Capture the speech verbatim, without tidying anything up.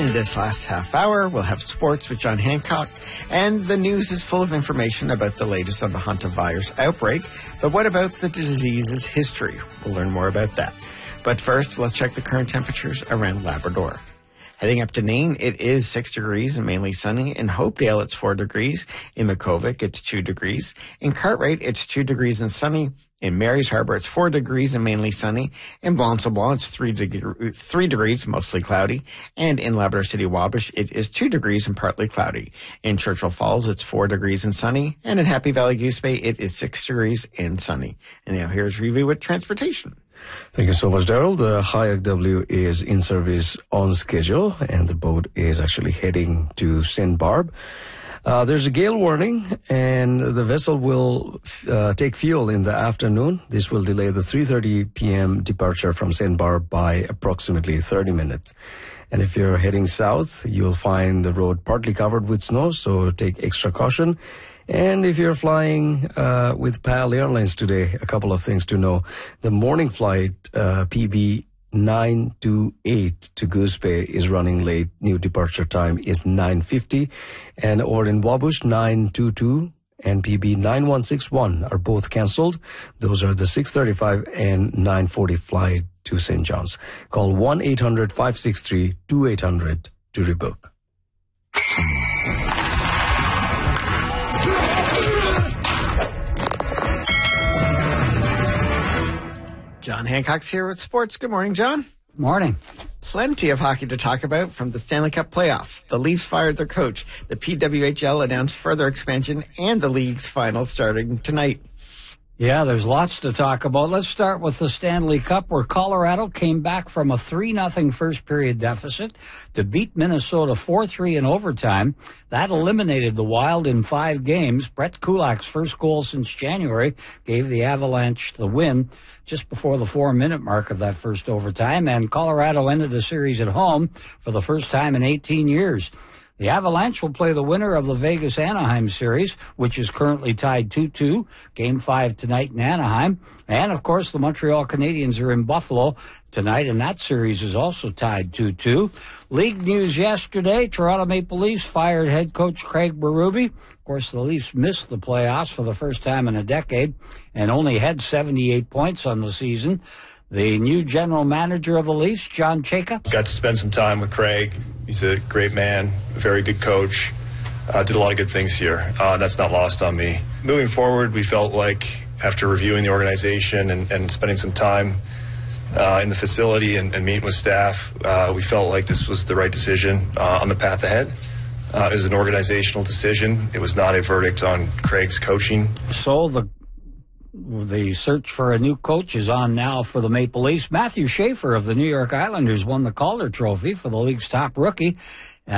this last half hour, we'll have sports with John Hancock, and the news is full of information about the latest on the hantavirus outbreak. But what about the disease's history? We'll learn more about that. But first, let's check the current temperatures around Labrador. Heading up to Nain, it is six degrees and mainly sunny. In Hopedale, it's four degrees. In Makovic, it's two degrees. In Cartwright, it's two degrees and sunny. In Mary's Harbor, it's four degrees and mainly sunny. In Blanc-Sablon, it's three, deg- three degrees, mostly cloudy. And in Labrador City, Wabash, it is two degrees and partly cloudy. In Churchill Falls, it's four degrees and sunny. And in Happy Valley Goose Bay, it is six degrees and sunny. And now here's a review with transportation. Thank you so much, Daryl. The Hayek W is in service on schedule, and the boat is actually heading to Saint Barb. Uh, there's a gale warning, and the vessel will uh, take fuel in the afternoon. This will delay the three thirty p.m. departure from Saint Barb by approximately thirty minutes. And if you're heading south, you'll find the road partly covered with snow, so take extra caution. And if you're flying uh, with P A L Airlines today, a couple of things to know. The morning flight, uh, P B nine two eight to Goose Bay is running late. New departure time is nine fifty. And over in Wabush, nine two two and P B nine one six one are both cancelled. Those are the six thirty-five and nine forty flight to Saint John's. Call one eight hundred five six three two eight hundred to rebook. John Hancock's here with sports. Good morning, John. Morning. Plenty of hockey to talk about from the Stanley Cup playoffs. The Leafs fired their coach. The P W H L announced further expansion, and the league's final starting tonight. Yeah, there's lots to talk about. Let's start with the Stanley Cup, where Colorado came back from a three nothing first-period deficit to beat Minnesota four three in overtime. That eliminated the Wild in five games. Brett Kulak's first goal since January gave the Avalanche the win just before the four-minute mark of that first overtime, and Colorado ended the series at home for the first time in eighteen years. The Avalanche will play the winner of the Vegas-Anaheim series, which is currently tied two two. Game five tonight in Anaheim. And, of course, the Montreal Canadiens are in Buffalo tonight, and that series is also tied two two. League news yesterday, Toronto Maple Leafs fired head coach Craig Berube. Of course, the Leafs missed the playoffs for the first time in a decade and only had seventy-eight points on the season. The new general manager of the Leafs, John Chayka. Got to spend some time with Craig. He's a great man, a very good coach. Uh, did a lot of good things here. Uh, that's not lost on me. Moving forward, we felt like after reviewing the organization and, and spending some time uh, in the facility and, and meeting with staff, uh, we felt like this was the right decision uh, on the path ahead. Uh, it was an organizational decision. It was not a verdict on Craig's coaching. So the The search for a new coach is on now for the Maple Leafs. Matthew Schaefer of the New York Islanders won the Calder Trophy for the league's top rookie.